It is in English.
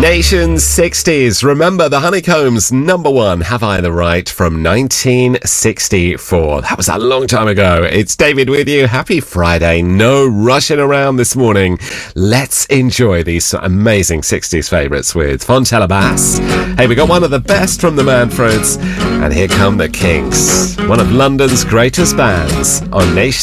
Nation's 60s. Remember the Honeycombs' number one, Have I the Right, from 1964. That was a long time ago. It's David with you. Happy Friday. No rushing around this morning. Let's enjoy these amazing 60s favourites with Fontella Bass. Hey, we got one of the best from the Manfreds. And here come the Kinks, one of London's greatest bands on Nation.